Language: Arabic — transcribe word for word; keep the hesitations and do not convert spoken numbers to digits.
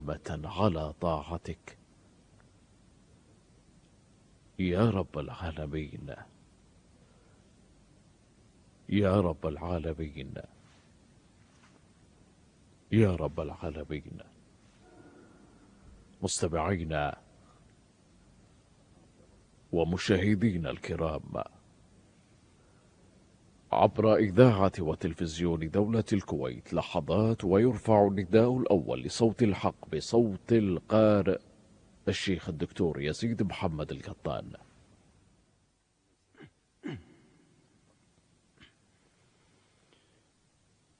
متى على طاعتك يا رب العالمين، يا رب العالمين، يا رب العالمين. مستمعينا ومشاهدينا الكرام، عبر إذاعة وتلفزيون دولة الكويت لحظات ويرفع النداء الأول لصوت الحق بصوت القارئ الشيخ الدكتور يزيد محمد القطان.